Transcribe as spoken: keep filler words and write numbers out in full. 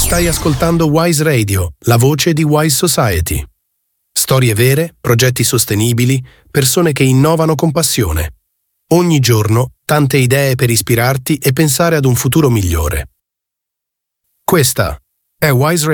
Stai ascoltando Wise Radio, la voce di Wise Society. Storie vere, progetti sostenibili, persone che innovano con passione. Ogni giorno, tante idee per ispirarti e pensare ad un futuro migliore. Questa è Wise Radio.